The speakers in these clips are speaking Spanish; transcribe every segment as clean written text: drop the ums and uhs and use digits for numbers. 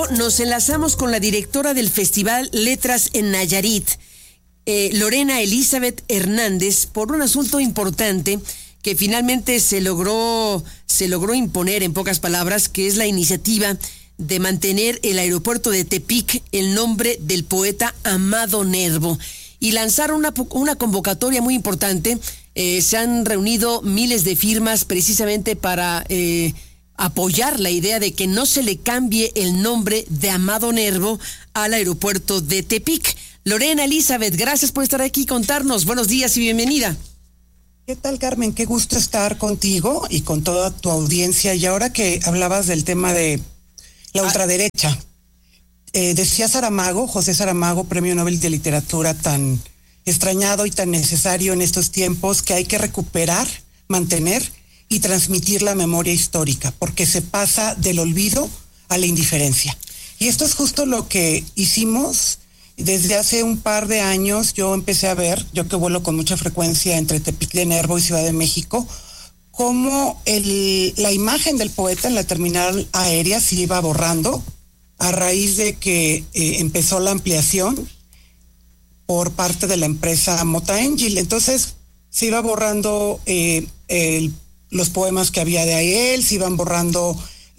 ello nos enlazamos con la directora del Festival Letras en Nayarit, Lorena Elizabeth Hernández, por un asunto importante que finalmente se logró imponer, en pocas palabras, que es la iniciativa de mantener el aeropuerto de Tepic el nombre del poeta Amado Nervo, y lanzaron una convocatoria muy importante. Se han reunido miles de firmas precisamente para apoyar la idea de que no se le cambie el nombre de Amado Nervo al aeropuerto de Tepic. Lorena Elizabeth, gracias por estar aquí y contarnos. Buenos días y bienvenida. ¿Qué tal, Carmen? Qué gusto estar contigo y con toda tu audiencia. Y ahora que hablabas del tema de la ultraderecha, decía Saramago, José Saramago, Premio Nobel de Literatura, tan extrañado y tan necesario en estos tiempos, que hay que recuperar, mantener y transmitir la memoria histórica, porque se pasa del olvido a la indiferencia. Y esto es justo lo que hicimos desde hace un par de años. Yo empecé a ver, yo que vuelo con mucha frecuencia entre Tepic de Nervo y Ciudad de México, cómo la imagen del poeta en la terminal aérea se iba borrando a raíz de que empezó la ampliación por parte de la empresa Mota Engil. Entonces se iba borrando los poemas que había de él, se iban borrando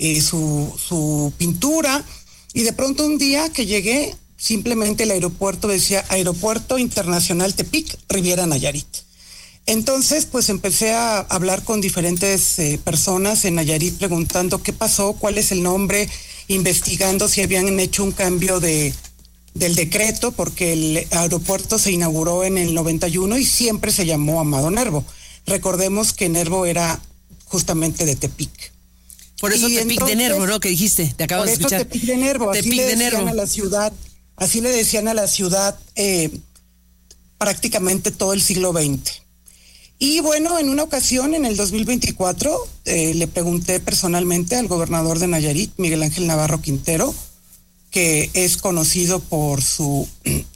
su pintura, y de pronto un día que llegué, simplemente el aeropuerto decía Aeropuerto Internacional Tepic, Riviera Nayarit. Entonces, pues empecé a hablar con diferentes personas en Nayarit preguntando qué pasó, cuál es el nombre, investigando si habían hecho un cambio del decreto, porque el aeropuerto se inauguró en el 91 y siempre se llamó Amado Nervo. Recordemos que Nervo era justamente de Tepic. Por eso Tepic entonces, de Nervo, ¿no? Que dijiste, te acabo de escuchar. Tepic de Nervo, Tepic así le de decían Nervo. a la ciudad, así le decían a la ciudad prácticamente todo el siglo XX. Y bueno, en una ocasión, en el 2024, le pregunté personalmente al gobernador de Nayarit, Miguel Ángel Navarro Quintero, que es conocido por su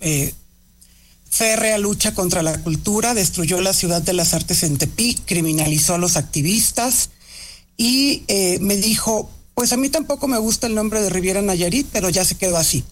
férrea lucha contra la cultura, destruyó la ciudad de las artes en Tepic, criminalizó a los activistas, y me dijo, pues a mí tampoco me gusta el nombre de Riviera Nayarit, pero ya se quedó así.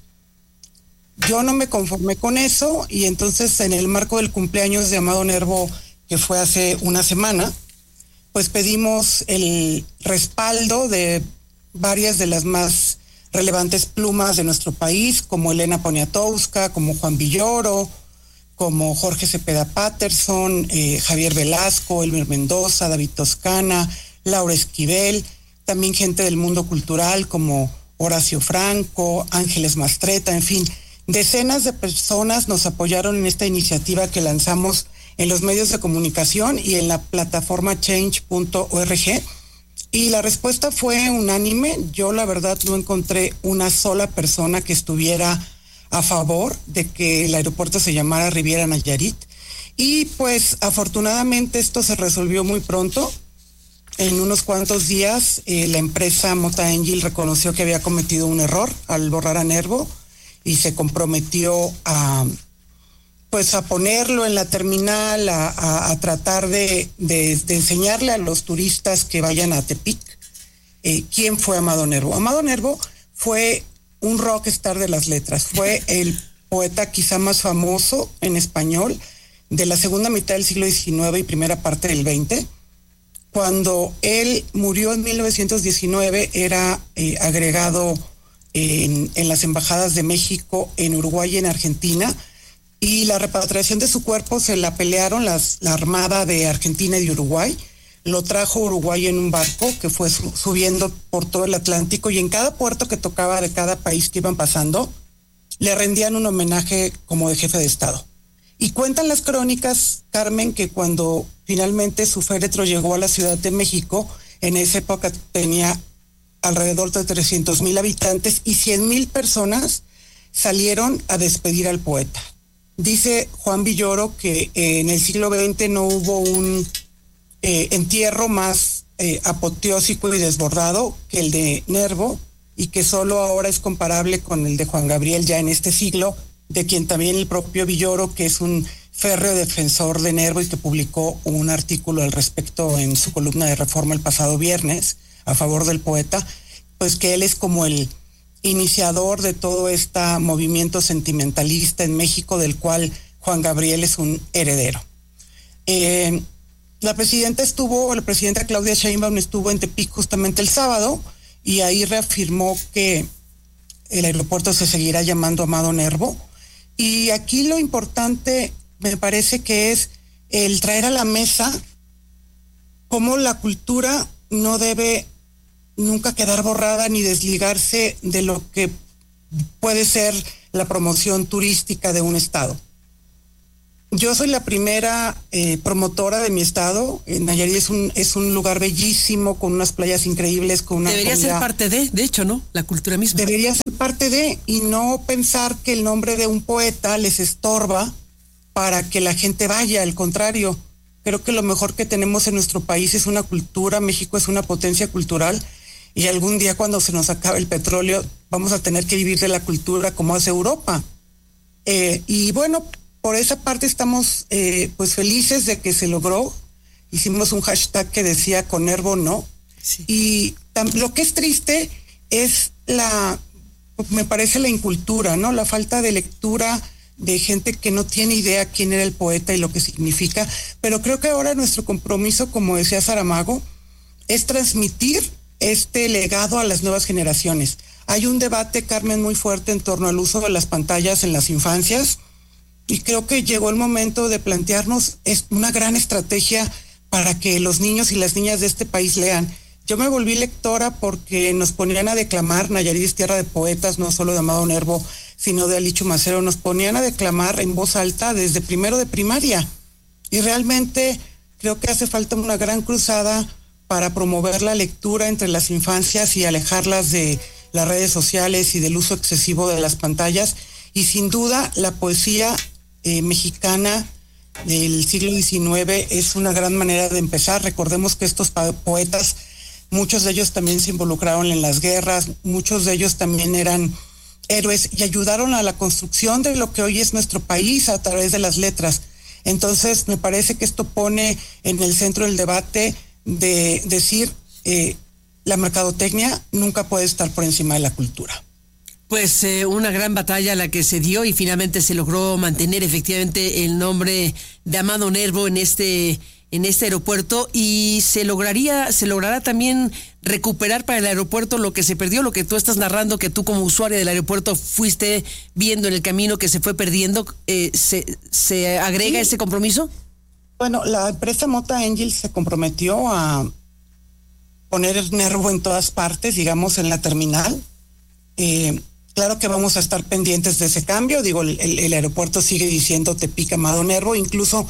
Yo no me conformé con eso, y entonces en el marco del cumpleaños de Amado Nervo, que fue hace una semana, pues pedimos el respaldo de varias de las más relevantes plumas de nuestro país, como Elena Poniatowska, como Juan Villoro, como Jorge Cepeda Patterson, Javier Velasco, Elmer Mendoza, David Toscana, Laura Esquivel, también gente del mundo cultural como Horacio Franco, Ángeles Mastreta, en fin, decenas de personas nos apoyaron en esta iniciativa que lanzamos en los medios de comunicación y en la plataforma change.org, y la respuesta fue unánime. Yo la verdad no encontré una sola persona que estuviera a favor de que el aeropuerto se llamara Riviera Nayarit, y pues afortunadamente esto se resolvió muy pronto. En unos cuantos días la empresa Mota Engil reconoció que había cometido un error al borrar a Nervo y se comprometió a ponerlo en la terminal, a tratar de enseñarle a los turistas que vayan a Tepic quién fue Amado Nervo. Amado Nervo fue un rockstar de las letras, fue el poeta quizá más famoso en español de la segunda mitad del siglo XIX y primera parte del XX. Cuando él murió en 1919 era agregado en las embajadas de México, en Uruguay y en Argentina, y la repatriación de su cuerpo se la pelearon la Armada de Argentina y de Uruguay. Lo trajo Uruguay en un barco que fue subiendo por todo el Atlántico, y en cada puerto que tocaba de cada país que iban pasando le rendían un homenaje como de jefe de Estado. Y cuentan las crónicas, Carmen, que cuando finalmente su féretro llegó a la Ciudad de México, en esa época tenía alrededor de 300,000 habitantes y 100,000 personas salieron a despedir al poeta. Dice Juan Villoro que en el siglo XX no hubo un entierro más apoteósico y desbordado que el de Nervo, y que solo ahora es comparable con el de Juan Gabriel ya en este siglo, de quien también el propio Villoro, que es un férreo defensor de Nervo y que publicó un artículo al respecto en su columna de Reforma el pasado viernes a favor del poeta, pues que él es como el iniciador de todo este movimiento sentimentalista en México, del cual Juan Gabriel es un heredero. La presidenta Claudia Sheinbaum estuvo en Tepic justamente el sábado y ahí reafirmó que el aeropuerto se seguirá llamando Amado Nervo. Y aquí lo importante me parece que es el traer a la mesa cómo la cultura no debe nunca quedar borrada ni desligarse de lo que puede ser la promoción turística de un estado. Yo soy la primera promotora de mi estado. Nayarit es un lugar bellísimo, con unas playas increíbles, con una debería ser parte de hecho, ¿no? La cultura misma. Debería ser parte de, y no pensar que el nombre de un poeta les estorba para que la gente vaya. Al contrario, creo que lo mejor que tenemos en nuestro país es una cultura. México es una potencia cultural, y algún día, cuando se nos acabe el petróleo, vamos a tener que vivir de la cultura como hace Europa. Y bueno, por esa parte estamos pues felices de que se logró. Hicimos un hashtag que decía con Nervo no. Sí. Y lo que es triste es me parece la incultura, ¿no? La falta de lectura de gente que no tiene idea quién era el poeta y lo que significa. Pero creo que ahora nuestro compromiso, como decía Saramago, es transmitir este legado a las nuevas generaciones. Hay un debate, Carmen, muy fuerte en torno al uso de las pantallas en las infancias, y creo que llegó el momento de plantearnos una gran estrategia para que los niños y las niñas de este país lean. Yo me volví lectora porque nos ponían a declamar. Nayarit es tierra de poetas, no solo de Amado Nervo, sino de Alicho Macero. Nos ponían a declamar en voz alta desde primero de primaria. Y realmente creo que hace falta una gran cruzada para promover la lectura entre las infancias y alejarlas de las redes sociales y del uso excesivo de las pantallas. Y sin duda la poesía mexicana del siglo XIX es una gran manera de empezar. Recordemos que estos poetas, muchos de ellos también se involucraron en las guerras, muchos de ellos también eran héroes y ayudaron a la construcción de lo que hoy es nuestro país a través de las letras. Entonces me parece que esto pone en el centro del debate de decir la mercadotecnia nunca puede estar por encima de la cultura. Pues una gran batalla la que se dio, y finalmente se logró mantener efectivamente el nombre de Amado Nervo en este aeropuerto, y se logrará también recuperar para el aeropuerto lo que se perdió, lo que tú estás narrando, que tú como usuaria del aeropuerto fuiste viendo en el camino que se fue perdiendo. ¿Se agrega ese compromiso? Bueno, la empresa Mota Angel se comprometió a poner el Nervo en todas partes, digamos en la terminal. Claro que vamos a estar pendientes de ese cambio. Digo, el aeropuerto sigue diciendo Tepic Amado Nervo, incluso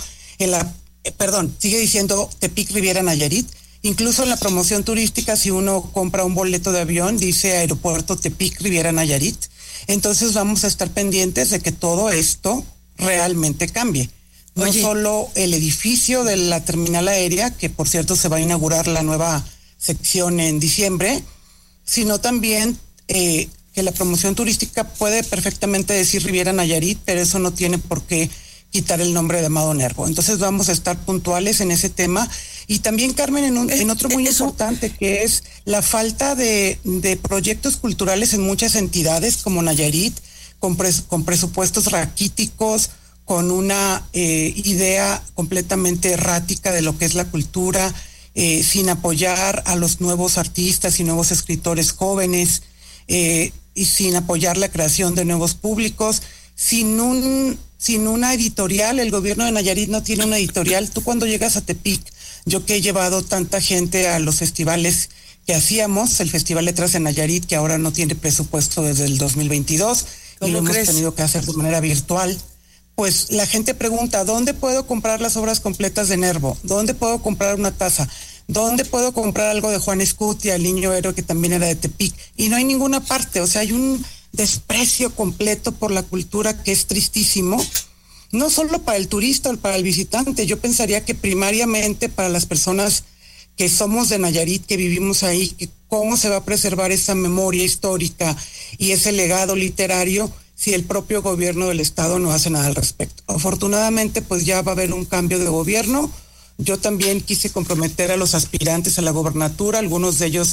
sigue diciendo Tepic Riviera Nayarit. Incluso en la promoción turística, si uno compra un boleto de avión, dice Aeropuerto Tepic Riviera Nayarit. Entonces vamos a estar pendientes de que todo esto realmente cambie. No solo el edificio de la terminal aérea, que por cierto se va a inaugurar la nueva sección en diciembre, sino también que la promoción turística puede perfectamente decir Riviera Nayarit, pero eso no tiene por qué quitar el nombre de Amado Nervo. Entonces vamos a estar puntuales en ese tema. Y también, Carmen, en otro muy importante, que es la falta de proyectos culturales en muchas entidades como Nayarit, con presupuestos raquíticos, con una idea completamente errática de lo que es la cultura, sin apoyar a los nuevos artistas y nuevos escritores jóvenes, y sin apoyar la creación de nuevos públicos, sin una editorial. El gobierno de Nayarit no tiene una editorial. Tú, cuando llegas a Tepic, yo que he llevado tanta gente a los festivales que hacíamos, el Festival Letras en Nayarit, que ahora no tiene presupuesto desde el 2022, y lo hemos tenido que hacer de manera virtual, pues la gente pregunta, ¿dónde puedo comprar las obras completas de Nervo? ¿Dónde puedo comprar una taza? ¿Dónde puedo comprar algo de Juan Escutia, el niño héroe que también era de Tepic? Y no hay ninguna parte. O sea, hay un desprecio completo por la cultura que es tristísimo, no solo para el turista o para el visitante. Yo pensaría que primariamente para las personas que somos de Nayarit, que vivimos ahí, que cómo se va a preservar esa memoria histórica y ese legado literario si el propio gobierno del estado no hace nada al respecto. Afortunadamente, pues ya va a haber un cambio de gobierno. Yo también quise comprometer a los aspirantes a la gobernatura, algunos de ellos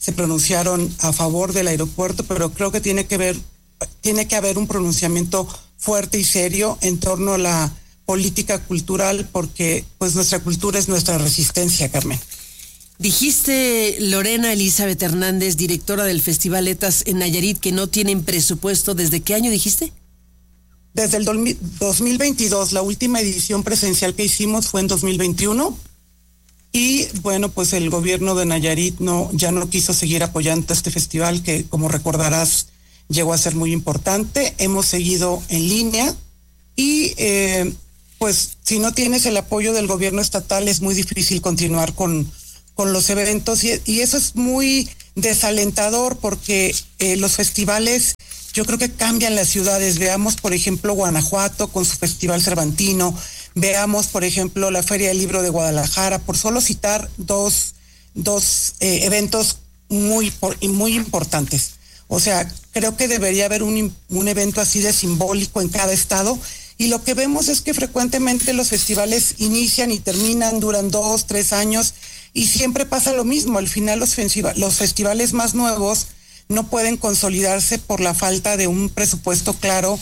se pronunciaron a favor del aeropuerto, pero creo que tiene que haber un pronunciamiento fuerte y serio en torno a la política cultural, porque pues nuestra cultura es nuestra resistencia, Carmen. Dijiste, Lorena Elizabeth Hernández, directora del Festival Letras en Nayarit, que no tienen presupuesto. ¿Desde qué año dijiste? Desde el 2022, la última edición presencial que hicimos fue en 2021 y bueno, pues el gobierno de Nayarit ya no quiso seguir apoyando este festival que, como recordarás, llegó a ser muy importante. Hemos seguido en línea y pues si no tienes el apoyo del gobierno estatal es muy difícil continuar con los eventos y eso es muy desalentador porque los festivales yo creo que cambian las ciudades. Veamos, por ejemplo, Guanajuato con su Festival Cervantino, veamos, por ejemplo, la Feria del Libro de Guadalajara, por solo citar dos eventos muy importantes. O sea, creo que debería haber un evento así de simbólico en cada estado, y lo que vemos es que frecuentemente los festivales inician y terminan, duran 2, 3 años, y siempre pasa lo mismo. Al final los festivales más nuevos no pueden consolidarse por la falta de un presupuesto claro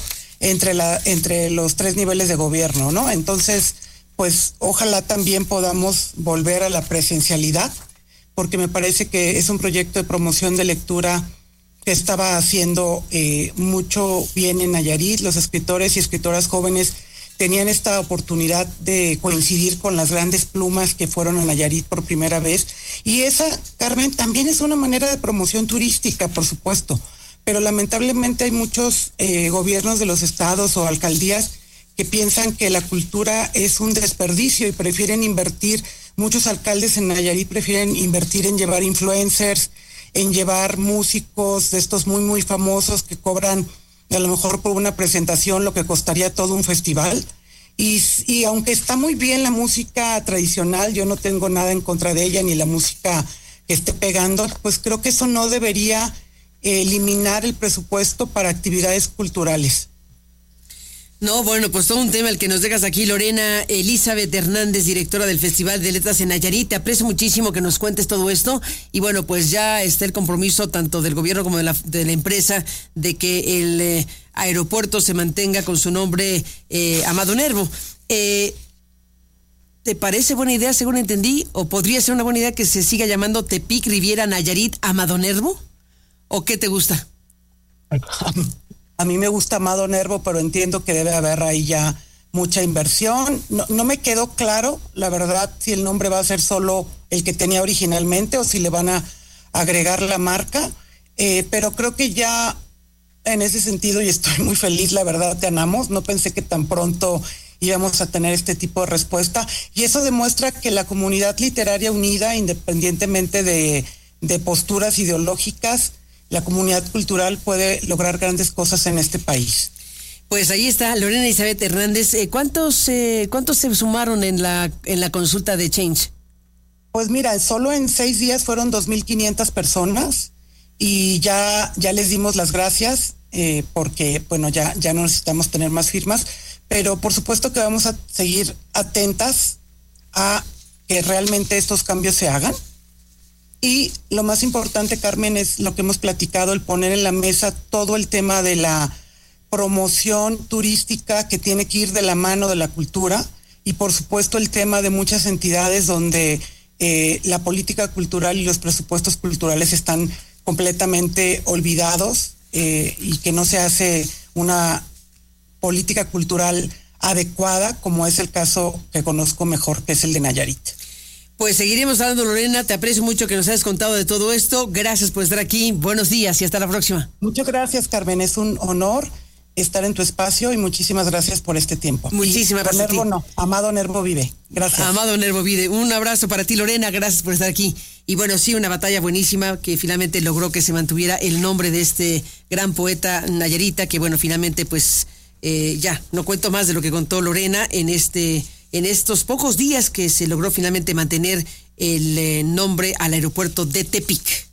entre los 3 niveles de gobierno, ¿no? Entonces, pues ojalá también podamos volver a la presencialidad, porque me parece que es un proyecto de promoción de lectura que estaba haciendo mucho bien en Nayarit. Los escritores y escritoras jóvenes tenían esta oportunidad de coincidir con las grandes plumas que fueron a Nayarit por primera vez. Y esa, Carmen, también es una manera de promoción turística, por supuesto. Pero lamentablemente hay muchos gobiernos de los estados o alcaldías que piensan que la cultura es un desperdicio y prefieren invertir. Muchos alcaldes en Nayarit prefieren invertir en llevar influencers, en llevar músicos de estos muy, muy famosos que cobran a lo mejor por una presentación lo que costaría todo un festival. Y aunque está muy bien la música tradicional, yo no tengo nada en contra de ella, ni la música que esté pegando, pues creo que eso no debería eliminar el presupuesto para actividades culturales. No, bueno, pues todo un tema el que nos dejas aquí, Lorena Elizabeth Hernández, directora del Festival de Letras en Nayarit. Te aprecio muchísimo que nos cuentes todo esto. Y bueno, pues ya está el compromiso tanto del gobierno como de la empresa de que el aeropuerto se mantenga con su nombre Amado Nervo. ¿Te parece buena idea, según entendí? ¿O podría ser una buena idea que se siga llamando Tepic Riviera Nayarit Amado Nervo? ¿O qué te gusta? A mí me gusta Amado Nervo, pero entiendo que debe haber ahí ya mucha inversión. No me quedó claro, la verdad, si el nombre va a ser solo el que tenía originalmente o si le van a agregar la marca, pero creo que ya en ese sentido, y estoy muy feliz, la verdad, ganamos. No pensé que tan pronto íbamos a tener este tipo de respuesta, y eso demuestra que la comunidad literaria unida, independientemente de posturas ideológicas, la comunidad cultural puede lograr grandes cosas en este país. Pues ahí está, Lorena Elizabeth Hernández. ¿Cuántos se sumaron en la consulta de Change? Pues mira, solo en 6 días fueron 2,500 personas y ya les dimos las gracias porque, bueno, ya no necesitamos tener más firmas, pero por supuesto que vamos a seguir atentas a que realmente estos cambios se hagan. Y lo más importante, Carmen, es lo que hemos platicado, el poner en la mesa todo el tema de la promoción turística que tiene que ir de la mano de la cultura, y por supuesto el tema de muchas entidades donde la política cultural y los presupuestos culturales están completamente olvidados y que no se hace una política cultural adecuada, como es el caso que conozco mejor, que es el de Nayarit. Pues seguiremos hablando, Lorena. Te aprecio mucho que nos hayas contado de todo esto. Gracias por estar aquí. Buenos días y hasta la próxima. Muchas gracias, Carmen. Es un honor estar en tu espacio y muchísimas gracias por este tiempo. Muchísimas gracias. Amado Nervo vive. Gracias. Amado Nervo vive. Un abrazo para ti, Lorena. Gracias por estar aquí. Y bueno, sí, una batalla buenísima que finalmente logró que se mantuviera el nombre de este gran poeta nayarita, que bueno, finalmente pues ya no cuento más de lo que contó Lorena en estos pocos días que se logró finalmente mantener el nombre al aeropuerto de Tepic.